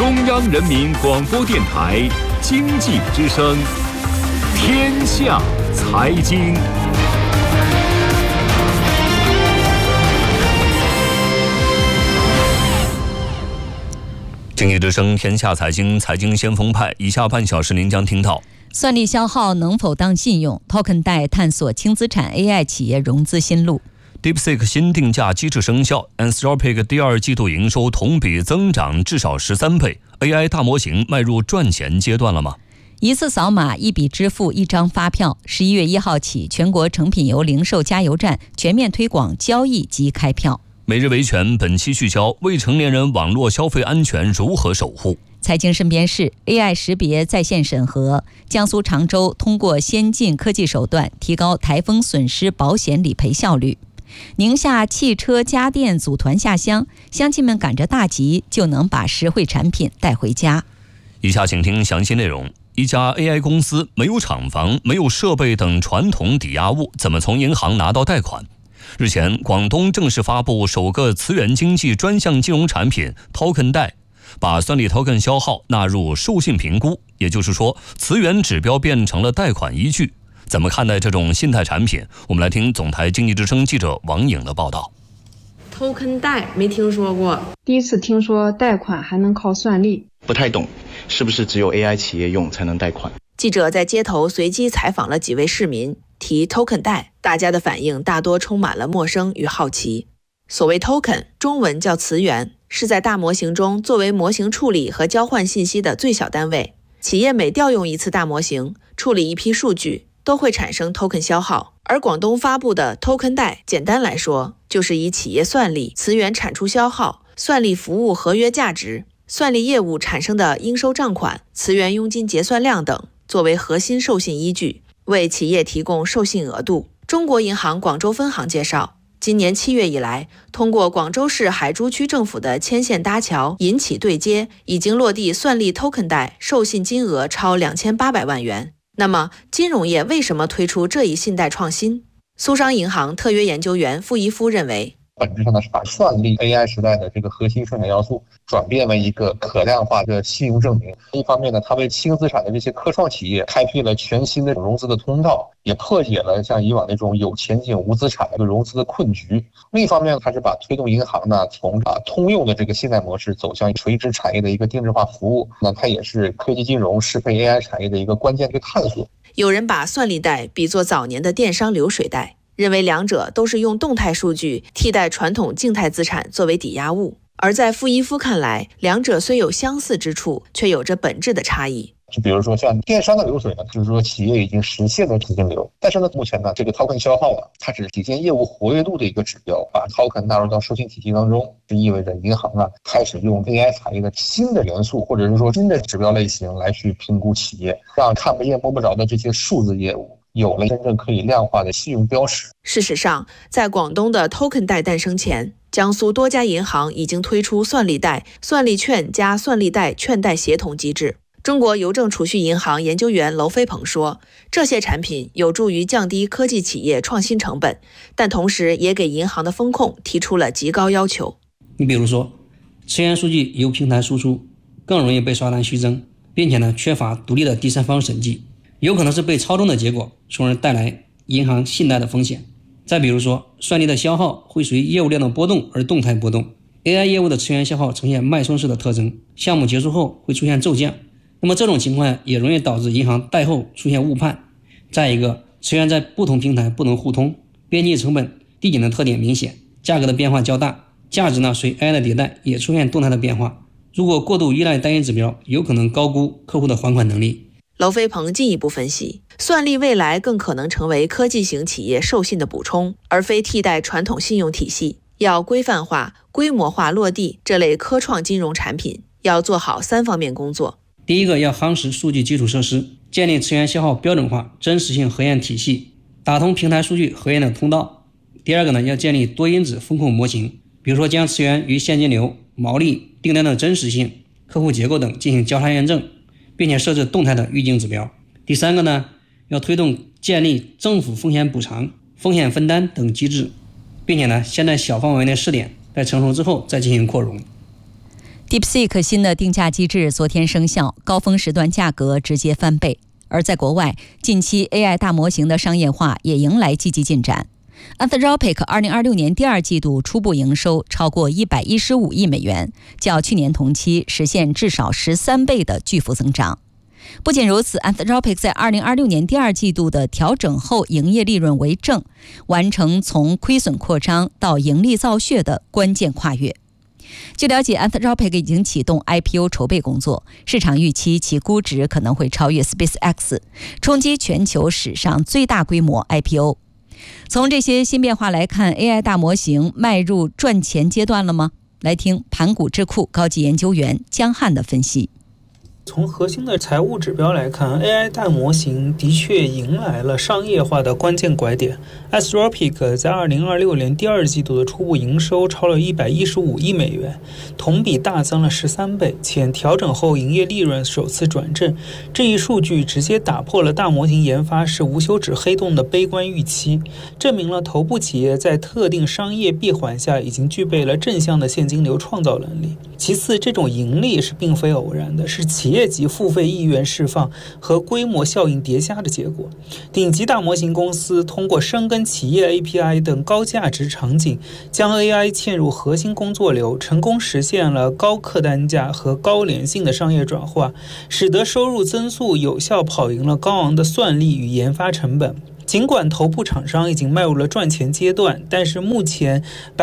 中央人民广播电台经济之声，天下财经。经济之声天下财经，财经先锋派，以下半小时您将听到： 算力消耗能否当信用 ？Token 贷探索轻资产 AI 企业融资新路。 DeepSeek 新定价机制生效 ，Anthropic 第二季度营收同比增长至少13倍 ，AI 大模型迈入赚钱阶段了吗？ 一次扫码，一笔支付，一张发票。11月1号起，全国成品油零售加油站全面推广交易及开票。 每日维权本期聚焦未成年人网络消费安全如何守护。 财经身边事 AI 识别在线审核，江苏常州通过先进科技手段提高台风损失保险理赔效率。宁夏汽车家电组团下乡，乡亲们赶着大集就能把实惠产品带回家。 以下请听详细内容。一家 AI 公司没有厂房、没有设备等传统抵押物，怎么从银行拿到贷款？日前，广东正式发布首个磁源经济专项金融产品 Token 贷，把算力 Token 消耗纳入授信评估，也就是说，磁源指标变成了贷款依据。怎么看待这种信贷产品？我们来听总台经济之声记者王颖的报道。 Token 贷没听说过， 第一次听说贷款还能靠算力， 不太懂，是不是只有 AI 企业用才能贷款？ 记者在街头随机采访了几位市民，提 Token 贷，大家的反应大多充满了陌生与好奇。所谓 Token， 中文叫词源，是在大模型中作为模型处理和交换信息的最小单位。企业每调用一次大模型，处理一批数据，都会产生 Token 消耗。而广东发布的 Token 贷，简单来说，就是以企业算力、词源产出消耗、算力服务合约价值、算力业务产生的应收账款、词源佣金结算量等作为核心授信依据，为企业提供授信额度。中国银行广州分行介绍，今年7月以来，通过广州市海珠区政府的牵线搭桥、银企对接，已经落地算力 Token 贷授信金额超2800万元。那么，金融业为什么推出这一信贷创新？苏商银行特约研究员傅一夫认为， 本质上呢是把算力 AI 时代的这个核心生产要素转变为一个可量化的信用证明。一方面呢，它为轻资产的这些科创企业开辟了全新的融资的通道，也破解了像以往那种有前景无资产的融资的困局。另一方面，它是把推动银行呢从通用的这个信贷模式走向垂直产业的一个定制化服务。那它也是科技金融适配 AI 产业的一个关键的探索。 有人把算力贷比作早年的电商流水贷，认为两者都是用动态数据替代传统静态资产作为抵押物。而在傅一夫看来，两者虽有相似之处，却有着本质的差异。 就比如说像电商的流水呢，就是说企业已经实现了资金流，但是呢，目前呢，这个 Token 消耗它只是体现业务活跃度的一个指标，把 Token 纳入到授信体系当中，就意味着银行开始用 AI 产业的新的元素，或者是说新的指标类型来去评估企业，让看不见摸不着的这些数字业务有了真正可以量化的信用标识。 事实上，在广东的 Token 贷诞生前，江苏多家银行已经推出算力贷、算力券加算力贷券贷协同机制。中国邮政储蓄银行研究员娄飞鹏说，这些产品有助于降低科技企业创新成本，但同时也给银行的风控提出了极高要求。 你比如说，磁源数据由平台输出，更容易被刷单虚增，并且缺乏独立的第三方审计，有可能是被操纵的结果，从而带来银行信贷的风险。再比如说，算力的消耗会随业务量的波动而动态波动， AI 业务的磁源消耗呈现脉冲式的特征，项目结束后会出现骤降。那么这种情况也容易导致银行贷后出现误判。再一个，磁源在不同平台不能互通，边际成本递减的特点明显，价格的变化较大，价值随 AI 的迭代也出现动态的变化。如果过度依赖单一指标，有可能高估客户的还款能力。 娄飞鹏进一步分析，算力未来更可能成为科技型企业授信的补充，而非替代传统信用体系。要规范化、规模化落地这类科创金融产品，要做好3方面工作。 第一个，要夯实数据基础设施，建立磁源消耗标准化、真实性核验体系，打通平台数据核验的通道。第二个呢，要建立多因子风控模型，比如说将磁源与现金流、毛利、订单的真实性、客户结构等进行交叉验证，并且设置动态的预警指标。第三个呢，要推动建立政府风险补偿、风险分担等机制，并且先在小范围内试点，在成熟之后再进行扩容。 DeepSeek 新的定价机制昨天生效，高峰时段价格直接翻倍。而在国外，近期 AI 大模型的商业化也迎来积极进展。Anthropic 2026年第二季度初步营收超过115亿美元，较去年同期实现至少13倍的巨幅增长。不仅如此， Anthropic 在2026年第二季度的调整后营业利润为正，完成从亏损扩张到盈利造血的关键跨越。据了解， Anthropic 已经启动 IPO 筹备工作，市场预期其估值可能会超越 SpaceX， 冲击全球史上最大规模 IPO。 从这些新变化来看， AI 大模型迈入赚钱阶段了吗？来听盘古智库高级研究员江汉的分析。 从核心的财务指标来看， AI 大模型的确迎来了商业化的关键拐点。Anthropic 在2026年第二季度的初步营收超了115亿美元，同比大增了13倍，且调整后营业利润首次转正。这一数据直接打破了大模型研发是无休止黑洞的悲观预期，证明了头部企业在特定商业闭环下已经具备了正向的现金流创造能力。其次，这种盈利是并非偶然的，是企业级付费意愿释放和规模效应叠加的结果。顶级大模型公司通过深耕企业 API 等高价值场景，将 AI 嵌入核心工作流，成功实现了高客单价和高粘性的商业转化，使得收入增速有效跑赢了高昂的算力与研发成本。尽管头部厂商已经迈入了赚钱阶段，但是目前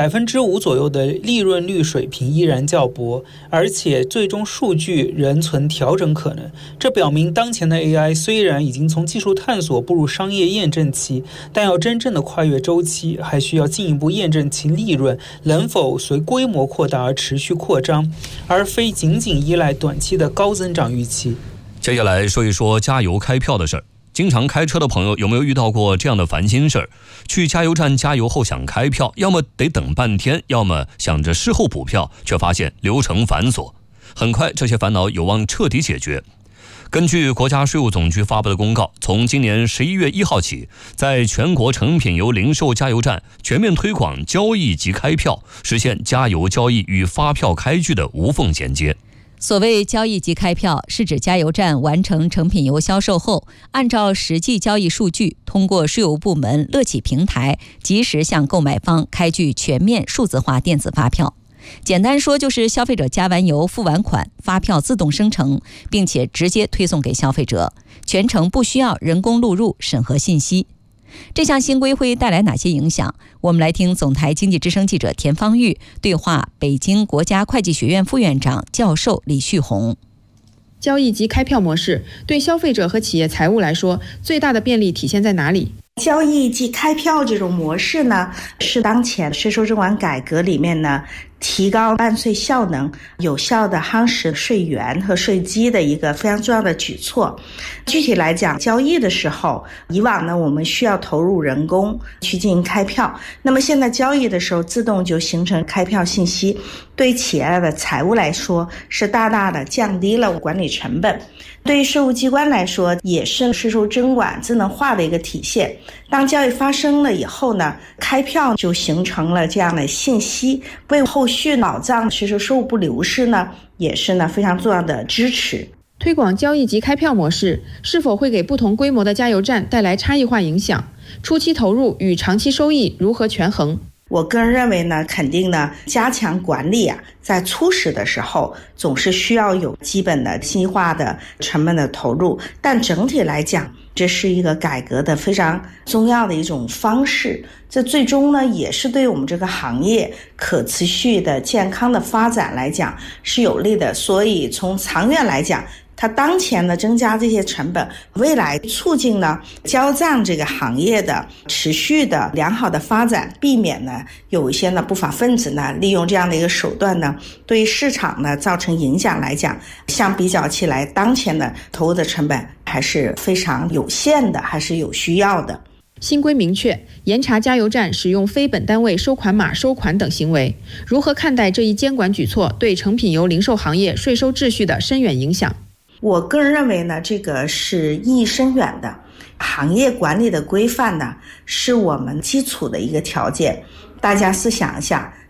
5%左右的利润率水平依然较薄，而且最终数据仍存调整可能。这表明当前的 AI 虽然已经从技术探索步入商业验证期，但要真正的跨越周期，还需要进一步验证其利润能否随规模扩大而持续扩张，而非仅仅依赖短期的高增长预期。 接下来说一说加油开票的事儿。经常开车的朋友有没有遇到过这样的烦心事儿？去加油站加油后想开票，要么得等半天，要么想着事后补票，却发现流程繁琐。很快这些烦恼有望彻底解决。根据国家税务总局发布的公告，从今年11月1号起，在全国成品油零售加油站全面推广交易及开票，实现加油交易与发票开具的无缝衔接。 所谓交易及开票，是指加油站完成成品油销售后，按照实际交易数据，通过税务部门乐企平台及时向购买方开具全面数字化电子发票。简单说，就是消费者加完油付完款，发票自动生成，并且直接推送给消费者，全程不需要人工录入审核信息。这项新规会带来哪些影响？我们来听总台经济之声记者田方玉对话北京国家会计学院副院长教授李旭红。 交易及开票模式对消费者和企业财务来说，最大的便利体现在哪里？ 交易及开票这种模式呢，是当前税收征管改革里面呢，提高办税效能、有效的夯实税源和税基的一个非常重要的举措。具体来讲，交易的时候，以往呢我们需要投入人工去进行开票，那么现在交易的时候自动就形成开票信息，对企业的财务来说是大大的降低了管理成本。对于税务机关来说，也是税收征管智能化的一个体现。当交易发生了以后呢，开票就形成了这样的信息，为后续保障税收收入不流失呢，也是呢非常重要的支持。 推广交易及开票模式是否会给不同规模的加油站带来差异化影响？初期投入与长期收益如何权衡？ 我个人认为呢，肯定呢，加强管理在初始的时候总是需要有基本的信息化的成本的投入，但整体来讲，这是一个改革的非常重要的一种方式。这最终呢，也是对我们这个行业可持续的健康的发展来讲是有利的。所以从长远来讲，它当前的增加这些成本，未来促进呢交账这个行业的持续的良好的发展，避免呢有一些呢不法分子呢利用这样的一个手段呢对于市场呢造成影响来讲，相比较起来，当前的投入的成本还是非常有限的，还是有需要的。 新规明确严查加油站使用非本单位收款码收款等行为，如何看待这一监管举措对成品油零售行业税收秩序的深远影响？ 我个人认为呢，这个是意义深远的。行业管理的规范呢，是我们基础的一个条件。大家试想一下，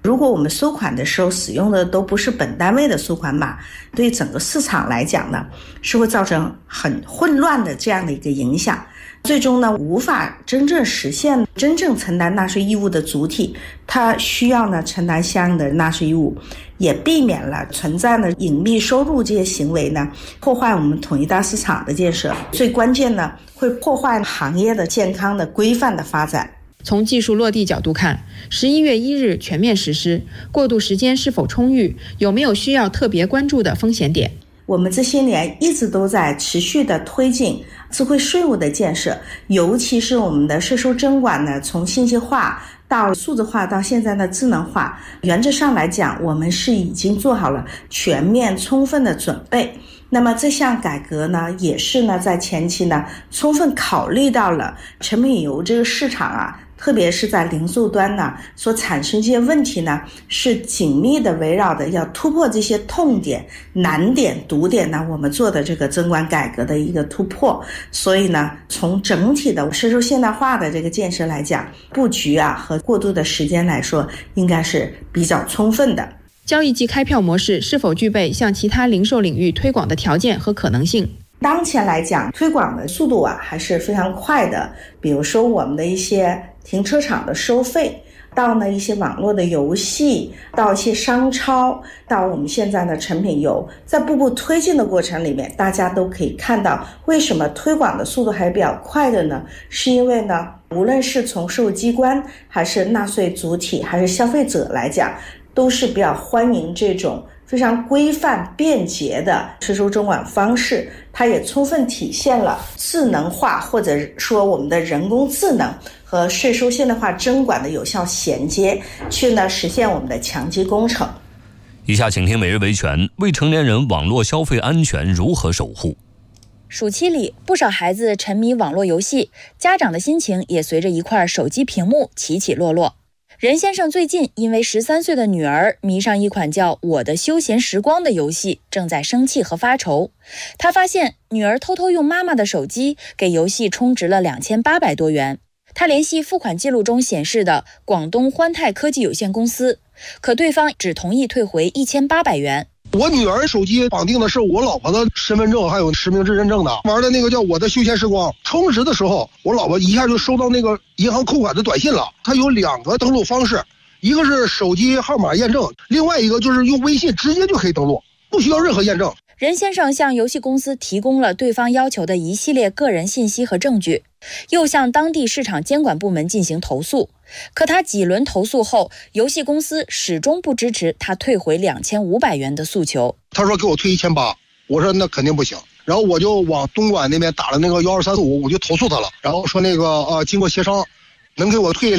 如果我们收款的时候使用的都不是本单位的收款码，对整个市场来讲呢，是会造成很混乱的这样的一个影响。最终呢，无法真正实现真正承担纳税义务的主体，它需要呢承担相应的纳税义务，也避免了存在的隐秘收入这些行为呢，破坏我们统一大市场的建设。最关键呢，会破坏行业的健康的规范的发展。 从技术落地角度看，11月1日全面实施，过渡时间是否充裕？有没有需要特别关注的风险点？ 我们这些年一直都在持续的推进智慧税务的建设，尤其是我们的税收征管呢，从信息化到数字化到现在的智能化，原则上来讲，我们是已经做好了全面充分的准备。那么这项改革呢，也是呢在前期呢充分考虑到了成品油这个市场啊，特别是在零售端呢所产生这些问题呢，是紧密的围绕的要突破这些痛点、难点、堵点呢，我们做的这个征管改革的一个突破。所以呢，从整体的税收现代化的这个建设来讲，布局啊和过渡的时间来说，应该是比较充分的。 交易即开票模式是否具备向其他零售领域推广的条件和可能性？ 当前来讲，推广的速度啊还是非常快的。比如说我们的一些停车场的收费，到呢一些网络的游戏，到一些商超，到我们现在的成品油，在步步推进的过程里面，大家都可以看到为什么推广的速度还是比较快的呢？是因为呢，无论是从税务机关还是纳税主体还是消费者来讲，都是比较欢迎这种非常规范便捷的税收征管方式。它也充分体现了智能化或者说我们的人工智能和税收现代化征管的有效衔接，去呢实现我们的强基工程。 以下请听每日维权：未成年人网络消费安全如何守护？ 暑期里，不少孩子沉迷网络游戏，家长的心情也随着一块手机屏幕起起落落。任先生最近因为13岁的女儿迷上一款叫《我的休闲时光》的游戏，正在生气和发愁。他发现女儿偷偷用妈妈的手机给游戏充值了2800多元。他联系付款记录中显示的广东欢泰科技有限公司，可对方只同意退回1800元。 我女儿手机绑定的是我老婆的身份证还有实名制认证的，玩的那个叫我的休闲时光。充值的时候，我老婆一下就收到那个银行扣款的短信了。它有2个登录方式，一个是手机号码验证，另外一个就是用微信直接就可以登录，不需要任何验证。 任先生向游戏公司提供了对方要求的一系列个人信息和证据，又向当地市场监管部门进行投诉。可他几轮投诉后，游戏公司始终不支持他退回2500元的诉求。 他说给我退1800，我说那肯定不行。然后我就往东莞那边打了那个12345，我就投诉他了。然后说那个经过协商，能给我退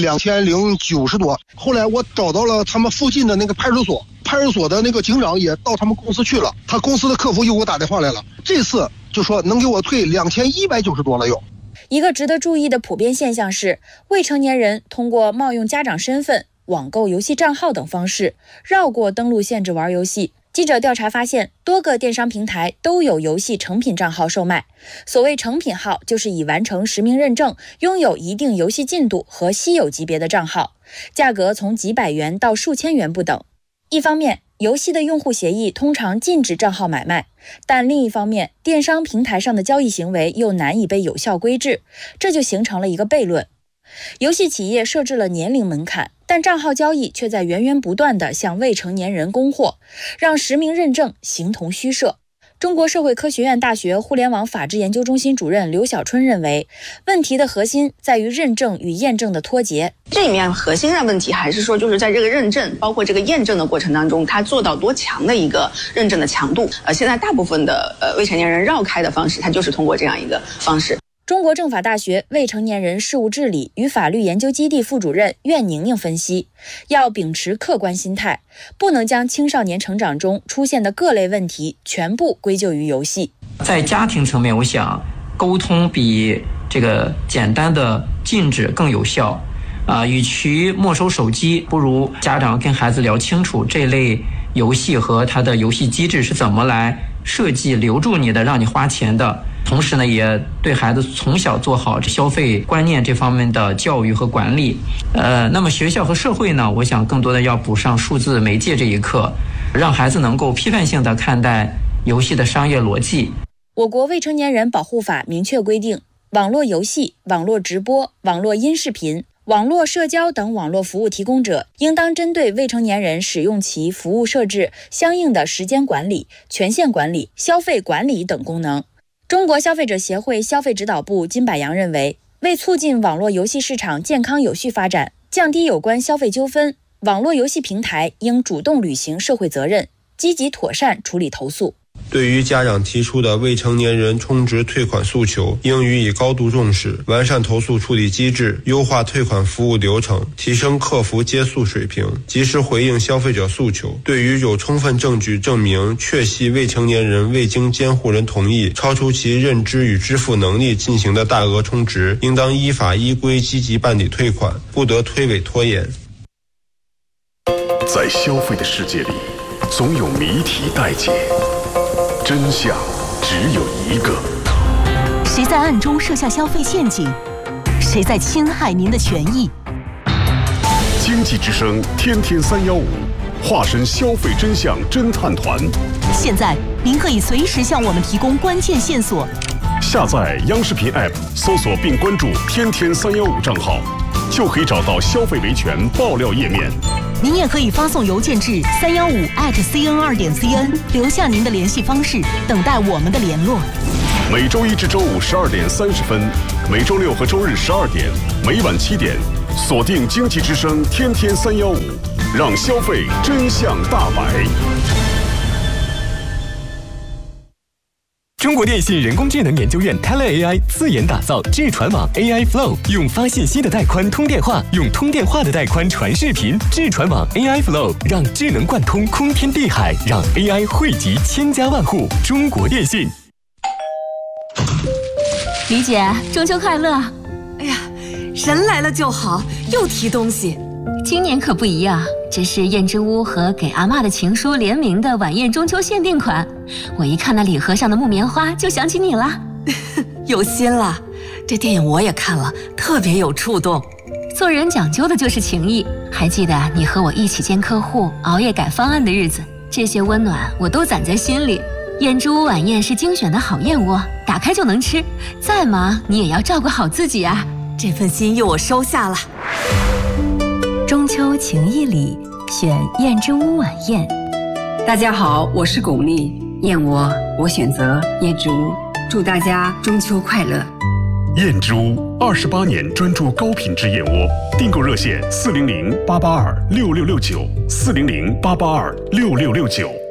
2090多。后来我找到了他们附近的那个派出所，派出所的那个警长也到他们公司去了，他公司的客服又给我打电话来了，这次就说能给我退2190多了又。 一个值得注意的普遍现象是，未成年人通过冒用家长身份、网购游戏账号等方式绕过登录限制玩游戏。记者调查发现，多个电商平台都有游戏成品账号售卖。所谓成品号，就是已完成实名认证、拥有一定游戏进度和稀有级别的账号，价格从几百元到数千元不等。一方面，游戏的用户协议通常禁止账号买卖，但另一方面，电商平台上的交易行为又难以被有效规制，这就形成了一个悖论。游戏企业设置了年龄门槛，但账号交易却在源源不断地向未成年人供货，让实名认证形同虚设。中国社会科学院大学互联网法治研究中心主任刘小春认为，问题的核心在于认证与验证的脱节。 这里面核心的问题还是说，就是在这个认证包括这个验证的过程当中，它做到多强的一个认证的强度。现在大部分的未成年人绕开的方式，它就是通过这样一个方式。 中国政法大学未成年人事务治理与法律研究基地副主任苑宁宁分析，要秉持客观心态，不能将青少年成长中出现的各类问题全部归咎于游戏。 在家庭层面，我想沟通比这个简单的禁止更有效。与其没收手机，不如家长跟孩子聊清楚这类游戏和它的游戏机制是怎么来设计留住你的，让你花钱的。 同时呢，也对孩子从小做好消费观念这方面的教育和管理。那么学校和社会呢，我想更多的要补上数字媒介这一课，让孩子能够批判性的看待游戏的商业逻辑。 我国未成年人保护法明确规定，网络游戏、网络直播、网络音视频、网络社交等网络服务提供者，应当针对未成年人使用其服务设置相应的时间管理、权限管理、消费管理等功能。中国消费者协会消费指导部金柏洋认为，为促进网络游戏市场健康有序发展，降低有关消费纠纷，网络游戏平台应主动履行社会责任，积极妥善处理投诉。 对于家长提出的未成年人充值退款诉求，应予以高度重视，完善投诉处理机制，优化退款服务流程，提升客服接诉水平，及时回应消费者诉求。对于有充分证据证明确系未成年人未经监护人同意，超出其认知与支付能力进行的大额充值，应当依法依规积极办理退款，不得推诿拖延。 在消费的世界里，总有谜题待解，真相只有一个。 谁在暗中设下消费陷阱？谁在侵害您的权益？ 经济之声天天315，化身消费真相侦探团。 现在您可以随时向我们提供关键线索。 下载央视频 App， 搜索并关注天天315账号，就可以找到消费维权爆料页面。 您也可以发送邮件至315@cn2.cn， 留下您的联系方式，等待我们的联络。 每周一至周五12点30分，每周六和周日12点，每晚7点，锁定经济之声天天315，让消费真相大白。 中国电信人工智能研究院 TeleAI 自研打造智传网 AI Flow， 用发信息的带宽通电话，用通电话的带宽传视频。智传网 AI Flow 让智能贯通空天地海，让 AI 汇集千家万户。中国电信。 李姐，中秋快乐！哎呀，人来了就好，又提东西。今年可不一样，这是燕之屋和给阿嬷的情书联名的晚宴中秋限定款。我一看那礼盒上的木棉花，就想起你了。 有心了，这电影我也看了，特别有触动。 做人讲究的就是情谊。还记得你和我一起见客户、熬夜改方案的日子，这些温暖我都攒在心里。燕之屋晚宴是精选的好燕窝，打开就能吃。再忙你也要照顾好自己啊。 这份心意我收下了。 中秋情谊里，选燕之屋晚宴。 大家好，我是巩俐，燕窝我选择燕之屋，祝大家中秋快乐。 燕之屋28年专注高品质燕窝，订购热线400-882-6669，400-882-6669。